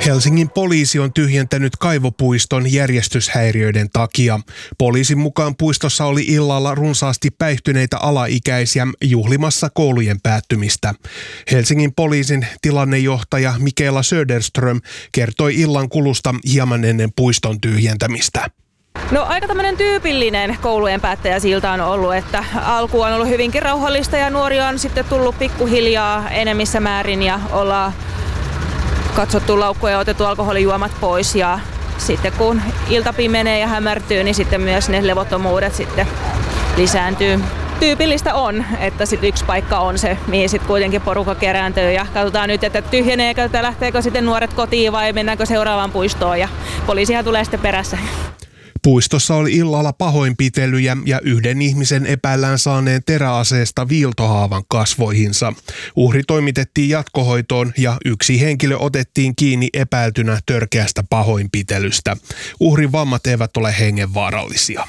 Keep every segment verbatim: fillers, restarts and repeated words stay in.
Helsingin poliisi on tyhjentänyt kaivopuiston järjestyshäiriöiden takia. Poliisin mukaan puistossa oli illalla runsaasti päihtyneitä alaikäisiä juhlimassa koulujen päättymistä. Helsingin poliisin tilannejohtaja Mikaela Söderström kertoi illan kulusta hieman ennen puiston tyhjentämistä. No aika tämmöinen tyypillinen koulujen päättäjäsilta on ollut, että alku on ollut hyvinkin rauhallista ja nuoria on sitten tullut pikkuhiljaa enemmissä määrin ja ollaan katsottu laukkuja ja otettu alkoholijuomat pois ja sitten kun ilta pimenee ja hämärtyy, niin sitten myös ne levottomuudet sitten lisääntyy. Tyypillistä on, että sitten yksi paikka on se, mihin sitten kuitenkin porukka kerääntyy ja katsotaan nyt, että tyhjeneekö, että lähteekö sitten nuoret kotiin vai mennäänkö seuraavaan puistoon ja poliisihan tulee sitten perässä. Puistossa oli illalla pahoinpitelyjä ja yhden ihmisen epäillään saaneen teräaseesta viiltohaavan kasvoihinsa. Uhri toimitettiin jatkohoitoon ja yksi henkilö otettiin kiinni epäiltynä törkeästä pahoinpitelystä. Uhrin vammat eivät ole hengenvaarallisia.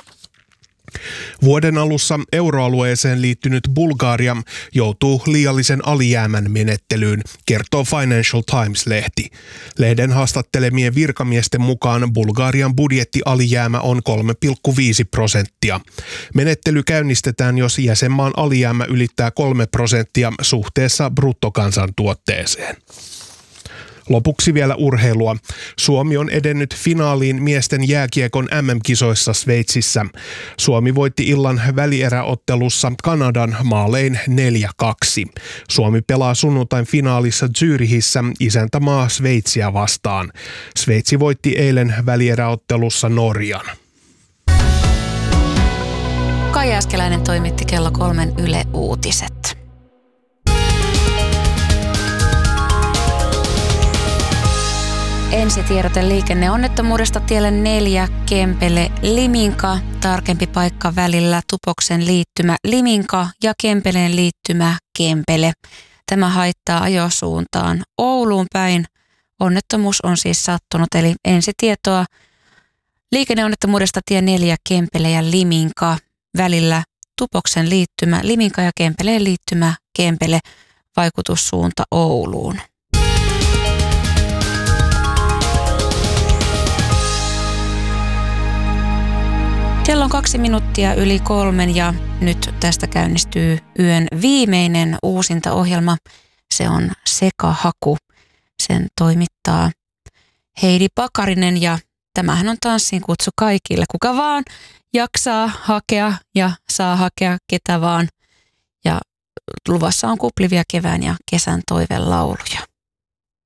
Vuoden alussa euroalueeseen liittynyt Bulgaria joutuu liiallisen alijäämän menettelyyn, kertoo Financial Times-lehti. Lehden haastattelemien virkamiesten mukaan Bulgarian budjettialijäämä on kolme pilkku viisi prosenttia. Menettely käynnistetään, jos jäsenmaan alijäämä ylittää kolme prosenttia suhteessa bruttokansantuotteeseen. Lopuksi vielä urheilua. Suomi on edennyt finaaliin miesten jääkiekon M M-kisoissa Sveitsissä. Suomi voitti illan välieräottelussa Kanadan maalein neljä kaksi. Suomi pelaa sunnuntain finaalissa Zürichissä isäntämaa Sveitsiä vastaan. Sveitsi voitti eilen välieräottelussa Norjan. Kai Jääskeläinen toimitti kello kolmen Yle Uutiset. Ensitiedote liikenneonnettomuudesta tielle neljä Kempele Liminka. Tarkempi paikka välillä Tupoksen liittymä Liminka ja Kempeleen liittymä Kempele. Tämä haittaa ajosuuntaan Ouluun päin. Onnettomuus on siis sattunut, eli ensitietoa liikenneonnettomuudesta tie neljä Kempele ja Liminka välillä Tupoksen liittymä Liminka ja Kempeleen liittymä Kempele, vaikutussuunta Ouluun. Kello on kaksi minuuttia yli kolmen ja nyt tästä käynnistyy yön viimeinen uusinta ohjelma. Se on Sekahaku. Sen toimittaa Heidi Pakarinen ja tämähän on tanssin kutsu kaikille. Kuka vaan jaksaa hakea ja saa hakea ketä vaan. Ja luvassa on kuplivia kevään ja kesän toivelauluja.